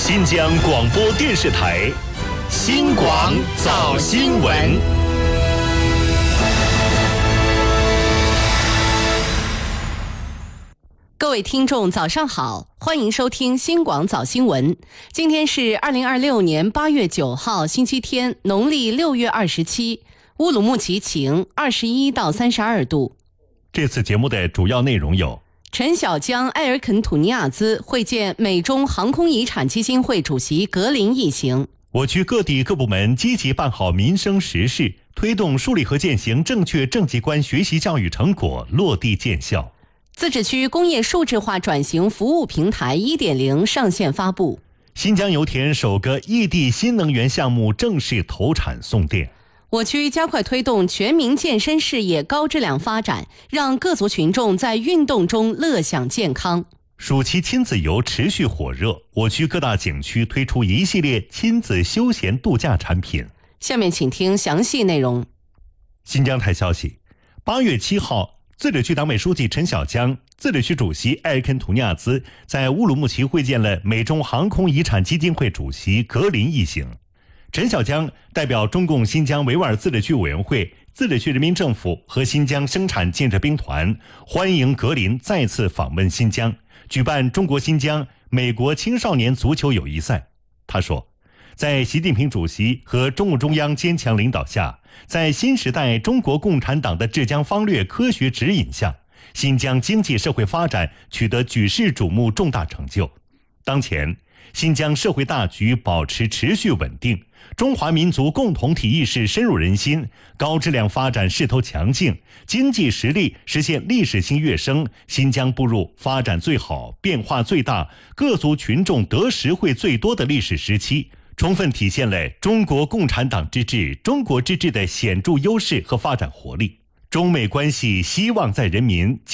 新疆广播电视台新广早新闻。 各位听众早上好，欢迎收听新广早新闻。今天是2026年8月9号星期天，农历6月27，乌鲁木齐晴，21到32度。 这次节目的主要内容有： 陈小江、埃尔肯土尼亚兹会见美中航空遗产基金会主席格林一行； 我区各地各部门积极办好民生实事，推动树立和践行正确政绩观学习教育成果落地见效； 自治区工业数字化转型服务平台 1.0 上线发布； 新疆油田首个异地新能源项目正式投产送电； 我区加快推动全民健身事业高质量发展，让各族群众在运动中乐享健康。 暑期亲子游持续火热，我区各大景区推出一系列亲子休闲度假产品。 下面请听详细内容。 新疆台消息，8月7号，自治区党委书记陈小江、自治区主席埃尔肯土尼亚兹在乌鲁木齐会见了美中航空遗产基金会主席格林一行。陈小江代表中共新疆维吾尔自治区委员会、自治区人民政府和新疆生产建设兵团欢迎格林再次访问新疆，举办中国新疆美国青少年足球友谊赛。他说，在习近平主席和中共中央坚强领导下，在新时代中国共产党的治疆方略科学指引下，新疆经济社会发展取得举世瞩目重大成就。当前，新疆社会大局保持持续稳定，中华民族共同体意识深入人心，高质量发展势头强劲，经济实力实现历史性跃升，新疆步入发展最好、变化最大、各族群众得实惠最多的历史时期，充分体现了中国共产党之治、中国之治的显著优势和发展活力。中美关系希望在人民。